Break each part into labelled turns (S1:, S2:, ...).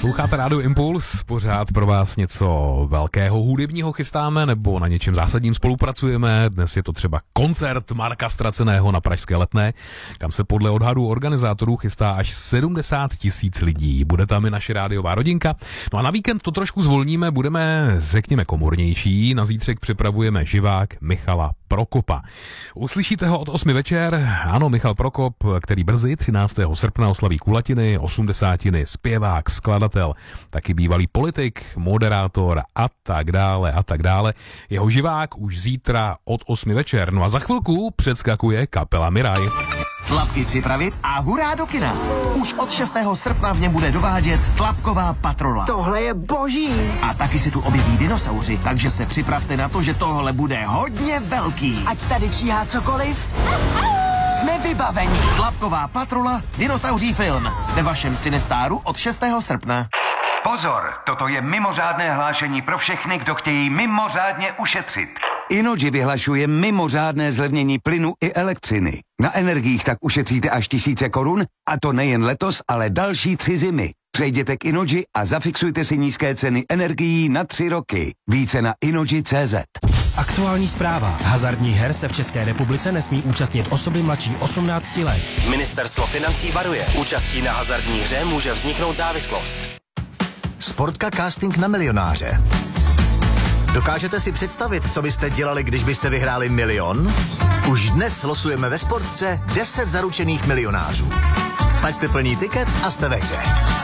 S1: Posloucháte Rádio Impuls, pořád pro vás něco velkého hudebního chystáme nebo na něčem zásadním spolupracujeme. Dnes je to třeba koncert Marka Straceného na pražské Letné, kam se podle odhadů organizátorů chystá až 70 000 lidí. Bude tam i naše rádiová rodinka. No a na víkend to trošku zvolníme, budeme, řekněme, komornější. Na zítřek připravujeme živák Michala Prokopa. Uslyšíte ho od 8 večer. Ano, Michal Prokop, který brzy 13. srpna oslaví kulatiny, 80, zpěvák, skladatel, taky bývalý politik, moderátor a tak dále a tak dále. Jeho živák už zítra od 8 večer. No a za chvilku předskakuje kapela Miraj.
S2: Tlapky připravit a hurá do kina. Už od 6. srpna v něm bude dovádět Tlapková patrola.
S3: Tohle je boží.
S2: A taky se tu objeví dinosauři, takže se připravte na to, že tohle bude hodně velký.
S3: Ať tady číhá cokoliv, jsme vybaveni.
S2: Tlapková patrola, dinosauří film. Ve vašem Cinestáru od 6. srpna.
S4: Pozor, toto je mimořádné hlášení pro všechny, kdo chtějí mimořádně ušetřit.
S5: Innogy vyhlašuje mimořádné zlevnění plynu i elektřiny. Na energiích tak ušetříte až 1000 korun, a to nejen letos, ale další 3 zimy. Přejděte k Innogy a zafixujte si nízké ceny energií na 3 roky. Více na innogy.cz.
S6: Aktuální zpráva. Hazardních her se v České republice nesmí účastnit osoby mladší 18 let. Ministerstvo financí varuje. Účastí na hazardní hře může vzniknout závislost.
S7: Sportka casting na milionáře. Dokážete si představit, co byste dělali, když byste vyhráli 1 000 000? Už dnes losujeme ve Sportce 10 zaručených milionářů. Saďte plný tiket a jste ve hře.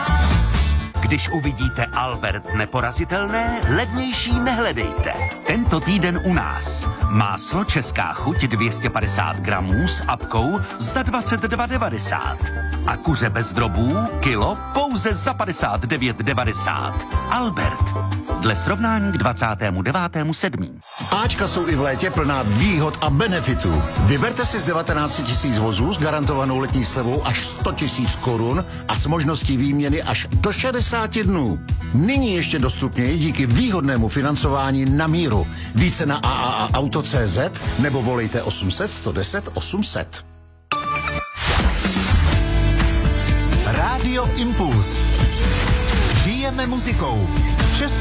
S8: Když uvidíte Albert neporazitelné, levnější nehledejte. Tento týden u nás. Máslo Česká chuť 250 gramů s apkou za 22,90. A kuře bez drobů kilo pouze za 59,90. Albert. Dle srovnání k 29.7.
S9: Ačka jsou i v létě plná výhod a benefitů. Vyberte si z 19 000 vozů s garantovanou letní slevou až 100 000 korun a s možností výměny až do 60 dnů. Nyní ještě dostupněji díky výhodnému financování na míru. Více na AAAauto.cz nebo volejte 800 110 800.
S10: Rádio Impuls. Žijeme muzikou.